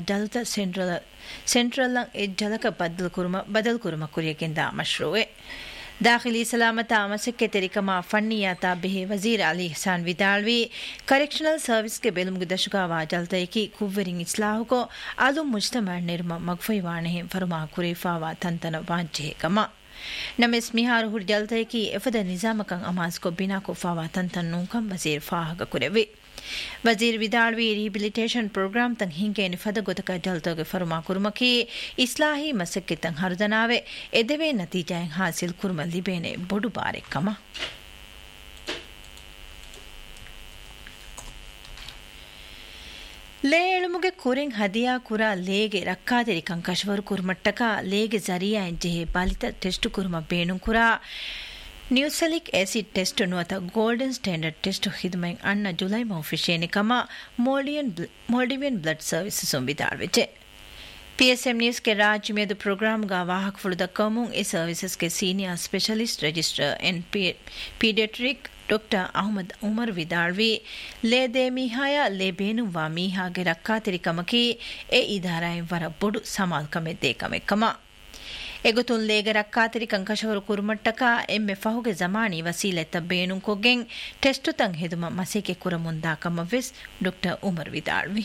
ಜಲತ central ಜಲಕ ಬದಲ್ ಕುರುಮ ಕುರಿಯಕೆಂದ ಮಶ್ರೂವೆ दाखिली सलामता मसक्के तरीकमा फन्नियाता बेहे वजीर Ali Hasan विदालवी correctional service के बेलुम गुदशुका वाजलते की कुव्वरिंग इस्लाह को आलुम मुज्तमा निर्म मगफई वाणे फरमा कुरेफा वा तंतन वाजे कमा नमेस मिहार हुर जलते की एफद निजाम कंग अमास को बिना को फावा तंतन नुकम वजीर फाहग कुरेवे वजीर विदालवी रिहेबिलिटेशन प्रोग्राम तंग हिंगे निफद गोतक जलतोगे फरमा कुर्मकी इस्लाही मसक्के तंग हरदनावे एदवे नतीजाएं हासिल कुर्म लिबेने बोडु बारे कमा लेळमुगे कुरिंग हदिया कुरा लेगे रक्कादेरि कंकशवर कुर्मट्टक लेगे जरिया जेहे बालित टेस्ट कुर्म बेनु कुरा न्यूसेलिक acid test नुअत golden standard test हिदमೈ ಅನ್ನ ಜುಲೈ ಮೌಫಿಶೇನೆ ಕಮ मोल्डिवियन ब्लड सर्विस संविदारविचे पीएसएम न्यूज के राज्य में प्रोग्राम का वाहक फुलद कमुंग ए सर्विसेज के senior specialist registrar and paediatric doctor Ahmad Umar विदालवी ले दे मिहाया ले बेनु वा मिहा के रक्का तिरिकमकी ए इदाराएं वर बोडु समाल कमे दे कमे कमा एगुतुन लेगे रक्कातिरि कंकशवर कुर्मट्टक एम्मे फहुगे जमानी वसीले तब्बेनु कोगें टेस्ट तंग हेदुम मसेके Kurmunda कमविस doctor Umar विदालवी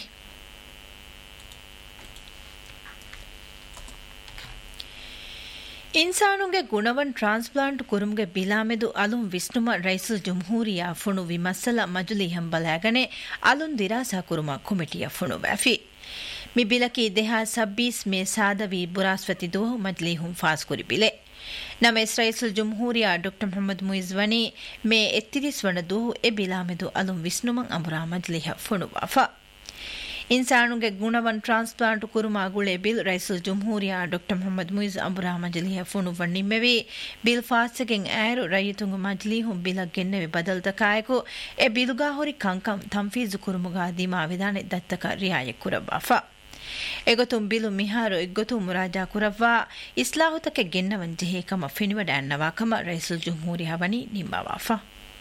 इंसानुगे गुणवन transplant कुरुमगे बिलामेदु अलुम विष्णुम Raisul जमहूरिया फुणु विमसल Majuli हंबलागने अलुन दिरासा Kuruma कमिटिया फुणु वैफी मिबिलकी देहा 26 में सादवी बुरास्वती दो मजली हम फास कुरी बिले नमेस रईसुल जमहूरिया डॉक्टर मोहम्मद मुइज़वनी में 31 वन दो ए बिला में दो अलुम विष्णुमंग अमरा मजली फुणु वाफा इंसानुगे गुणवन ट्रांसप्लांट कुरुमा गुले बिल रईसुल जमहूरिया डॉक्टर मोहम्मद मुइज़ अमरा मजली फुणु वन्नी मेवी बिल फासकिंग ऐरो रईतुंग मजली हम बिल गिन्ने बदल तकायको ए बिलुगा होरी कंकम तंफीज कुरुमुगा दिमा विधाने दत्तक रियाय कुरबाफा एगोतुम बिलु मिहारो एगोतु मुराजा कुरव्वा इस्लाहुतके ಗೆನ್ನವನ್ ಜೆಹೇಕಮ ಫಿನಿವಡ ಅನ್ನವಾಕಮ ರೈಸುಲ್ ಜಮಹೂರಿಯಾ ವನಿ ನಿಮ್ಮವಾಫಾ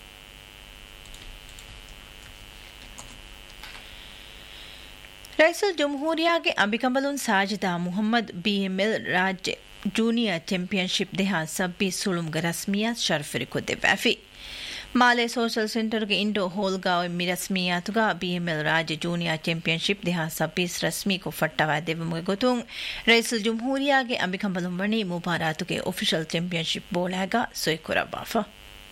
ರೈಸುಲ್ ಜಮಹೂರಿಯಾಗೆ ಅಂಬಿಕಂಬಲುನ್ ಸಾಜಿದಾ ಮುಹಮ್ಮದ್ ಬಿಎಂಎಲ್ ರಾಜ್ಯ ಜೂನಿಯರ್ ಚಾಂಪಿಯನ್ಶಿಪ್ ದೇಹಾ 26 ಸುಳುಮ್ಗ ರಸ್ಮಿಯಾ ಶರ್ಫರಿಕೊ ದೆವಾಫಿ माले सोशल सेंटर के इंडो होल गांव में रस्मियातुगा बीएमएल राज्य जूनियर चैंपियनशिप देहा 26 रस्मी को फट्टावा देवमुगे गोतुंग रईसुल जमहूरिया के अंबिकंबलुम वनी मुबारातु के official championship बोलागा सोयकुरा बाफा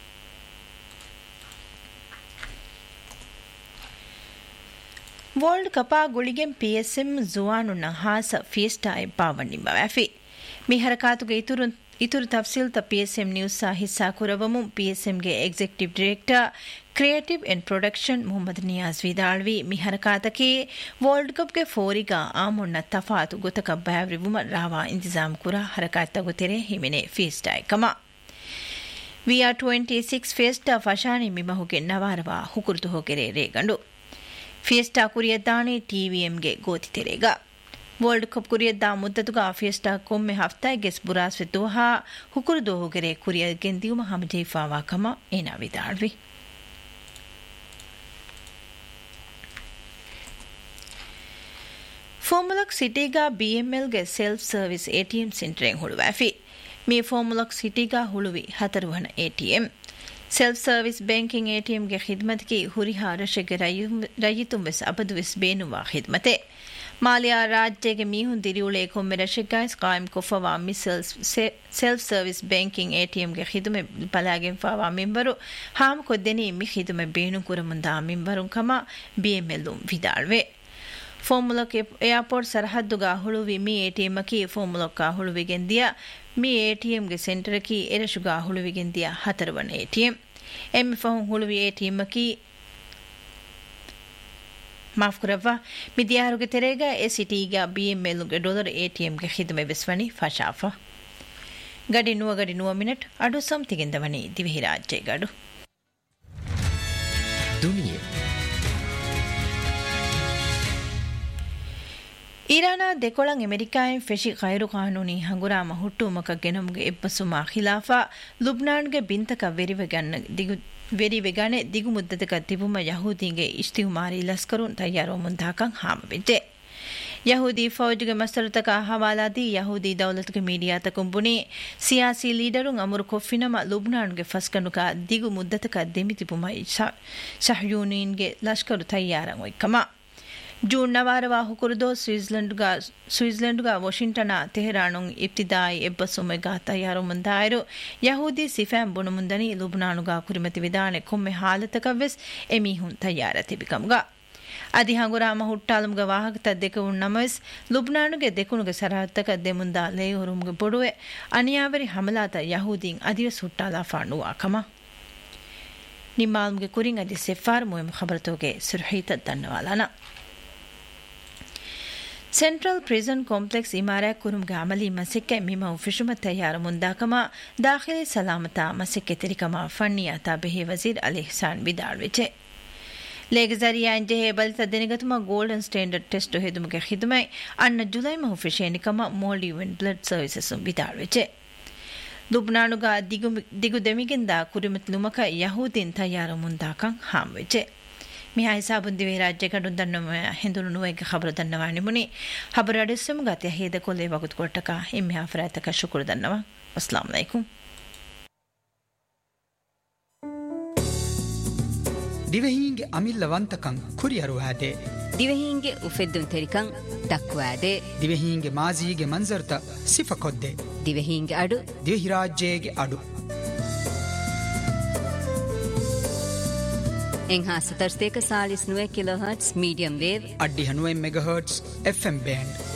world कपा गुलिगेम PSM जुआनु नहास fiesta पावनी बाफी मी हरकातु के इतुर तफसील त पीएसएम न्यूज सा हिस्सा कुरवमु पीएसएम के executive director creative and production Mohammad Niyaz विदालवी me हरकातके world cup के फोरिगा आमुन्न तफात गुतक बावरिवुम रावा इंतजाम कुरा हरकात गुतेरे हिमिने फीस्टा कमा VR26 ಫೇಸ್ಟಾ ಫಶಾನಿ ಮಿಮಹುಗೆ ನವಾರವಾ ಹುಕುರ್ದು ಹೋಗೆರೆ ರೇಗಂಡು ಫೇಸ್ಟಾ ಕುರಿಯದ್ದಾನೆ ಟಿವಿಎಂಗೆ ಗೋತಿ ತೆರೆಗ वर्ल्ड कप कुरियद्दा मुद्दतुगा फेस्टा कोम्मे हफ्ता गेस बुरास दोहा हुकुर दो होगरे कुरिय गेंदियुम हमजे फावा कमा एना विदालवी ಫಾರ್ಮುಲಕ್ ಸಿಟಿಗ ಬಿಎಂಎಲ್ಗೆ self service ATM centring ಹುಳುವಾಫಿ me ಫಾರ್ಮುಲಕ್ ಸಿಟಿಗ ಹುಳುವಿ ಹತರುವನ ATM self service banking ಎಟಿಎಂಗೆ ಖಿದ್ಮತ್ಗೆ ಹುರಿಹಾ ರಶೆಗೆ ರಯಿತುಂವೆಸ್ ಅಬದುವೆಸ್ ಬೇನುವಾ ಖಿದ್ಮತೆ Mallya राज्य के मीहुन दिरिउले को मेरशिगाइस कायम को fava micelles self service banking ATM के खिदमे पलागे फवा मेंबरो हम को देनी मि खिदमे बेनु कुरमुंदा मेंबरो कमा बीएमएल विदालवे ಫಾರ್ಮುಲಾ के एयरपोर्ट सरहदुगा ಹುಳುವಿ ಮಿ एटीएम की ಫಾರ್ಮುಲಾ का ಹುಳುವಿ ಗೆಂದಿಯ ಮಿ एटीएम के सेंटर की एरशुगा ಹುಳುವಿ ಗೆಂದಿಯ ಹತರವನ एटीएम एम ಫಹು ಹುಳುವಿ एटीएम की माफ करवा मिदियारुगे तेरेगा एसीटीगा बीएमएल गे डॉलर एटीएम के खिदमे बिस्वनी फशाफा गडी नुवा मिनट अडु समथिगिंदवनी दिवहि राज्य गडु दुनिया ईरान देकोळं अमेरिकायं फेशि गैर कानूनी हंगुराम हुಟ್ಟುಮಕ ಗೆನमुगे ಎಬ್ಬಸುಮಾ ಖಿಲಾಫಾ ಲುಬ್ನಾನ್ಗೆ ಬಿಂತಕ ವೆರಿವೆಗನೆ ದಿಗು ಮುದ್ದತಕ ತಿಬುಮ ಯಹೂದಿಗೆ ಇಷ್ತಿಹುಮಾರಿ ಲಸ್ಕರುನ್ ತಯ್ಯಾರೋ ಮುಂದಾಕಂ ಹಾಮಬಿದ್ದೆ ಯಹೂದಿ ಫೌಜ್ಗೆ ಮಸ್ತರತಕ ಹವಾಲಾದಿ ಯಹೂದಿ ದೌಲತ್ಗೆ ಮೀಡಿಯಾ ತಕುಂಬುನಿ ಸಿಯಾಸಿ ಲೀಡರುಂ ಅಮರು ಕೊಫಿನಮ ಲುಬ್ನಾನ್ಗೆ ಫಸ್ಕನುಕ ದಿಗು ಮುದ್ದತಕ ದೆಮಿತಿಪುಮೈ ಸಹಯೂನಿನ್ಗೆ ಲಷ್ಕರು ತಯ್ಯಾರಂ ಒಯ್ಕಮ ಜೂನ್ ನವಾರವಾ ಹುಕುರುದೋ ಸ್ವಿಟ್ಜರ್ಲೆಂಡ್ಗ ವಾಷಿಂಗ್ಟನ್ ತೆಹರಾನುಂ ಇಬ್ತಿದಾಯಿ ಎಬ್ಬಸುಮೆಗ ತಯ್ಯಾರು ಮುಂದಾಯರು ಯಹೂದಿ ಸಿಫಾಂ ಬುಣು ಮುಂದನಿ ಲುಬ್ನಾನುಗ ಕುರಿಮತಿ ವಿಧಾನೆ ಕೊಮ್ಮೆ ಹಾಲತಕವೆಸ್ ಎಮಿಹುನ್ ತಯ್ಯಾರ ತಿಬಿಕಮ್ಗ ಅದಿ ಹಂಗುರಾಮ ಹುಟ್ಟಾಲುಮ್ಗ ವಾಹಕ ತದ್ದೆಕ ಉಣ್ಣಮವೆಸ್ ಲುಬ್ನಾನುಗೆ ದೆಕುನುಗೆ ಸರಹತ್ತಕ ದೆಮುಂದ ಲೇಹುರುಮ್ಗೆ ಬೊಡುವೆ ಅನಿಯಾವರಿ ಹಮಲಾತ ಯಹೂದಿನ್ ಅದಿವೆಸ್ ಹುಟ್ಟಾಲ ಫಾಣುವ ಕಮ ನಿಮ್ಮಾಲುಮ್ಗೆ ಕುರಿಂ ಅದಿ ಸೆಫಾರ್ ಮುಯಮ್ ಖಬರತೋಗೆ ಸುರ್ಹೀತ ದನ್ನವಾಲನ ಸೆಂಟ್ರಲ್ ಪ್ರಿಸನ್ ಕಾಂಪ್ಲೆಕ್ಸ್ ಇಮಾರಾ ಕುರುಮ್ಗೆ ಅಮಲಿ ಮಸಿಕ್ಕೆ ಮಿಮ ಫಿಶುಮ ತಯ್ಯಾರ ಮುಂದಾಕಮ ದಾಖಿಲಿ ಸಲಾಮತ ಮಸಿಕ್ಕೆ ತಿರಿಕಮ ಫಣ್ಣಿಯಾತ ಬೆಹಿ ವಜೀರ್ ಅಲಿ ಹಸಾನ್ ಬಿದಾಳ್ವಿಚೆ ಲೇಗಜರಿಯಾ ಇಂಜೆಹೆ ಬಲಿತ ದಿನಗತುಮ ಗೋಲ್ಡನ್ ಸ್ಟ್ಯಾಂಡರ್ಡ್ ಟೆಸ್ಟ್ ಹೆದುಮಗೆ ಖಿದುಮೈ ಅನ್ನ ಜುಲೈ ಮಹು ಫಿಶೇನಿಕಮ ಮೋಲ್ಡಿವನ್ ಬ್ಲಡ್ ಸರ್ವಿಸಸ್ ಬಿದಾಳ್ವಿಚೆ ಲುಬ್ನಾನುಗ ದಿಗು ದೆಮಿಗಿಂದ ಕುರಿಮತ್ ಲುಮಕ ಯಹೂದಿನ್ ತಯ್ಯಾರ ಮುಂದಾಕಂ ಹಾಂವಿಚೆ ಮಿಹಾ ಹಿಸಾಬುಂದಿವೆ ರಾಜ್ಯ ಕಡು ದನ್ನಮ ಹಿಂದುನು ನುವೆಗೆ ಖಬರು ದನ್ನವಾಣಿ ಮುನಿ ಖಬರು ಅಡಿಸ್ಸಮ್ ಗತಿಯ ಹೇದ ಕೊಲೆ ವಗುತ್ ಕೊಟ್ಟಕ ಇಮ್ಮಿಹಾ ಫರಾತಕ ಶುಕ್ರ ದನ್ನವ ಅಸ್ಲಾಂ ಅಲೈಕುಂ ದಿವೆಹೀಂಗೆ ಅಮಿಲ್ಲವಂತಕಂ ಕುರಿಯರುವಾದೆ ದಿವೆಹೀಂಗೆ ಉಫೆದ್ದುನ್ ತೆರಿಕಂ ದಕ್ವಾದೆ ದಿವೆಹೀಂಗೆ ಮಾಜಿಗೆ ಮಂಜರ್ತ ಸಿಫಕೊದ್ದೆ ದಿವೆಹೀಂಗೆ ಅಡು ದಿವೆಹಿ ರಾಜ್ಯಗೆ ಅಡು ಎಂಹಾಸ ತರ್ಸ್ತೇಕ 49 ಕಿಲೋಹರ್ಟ್ಸ್ ಮೀಡಿಯಂ ವೇವ್ ಅಡ್ಡಿ 90 ಮೆಗಾಹರ್ಟ್ಸ್ ಎಫ್ಎಂ ಬ್ಯಾಂಡ್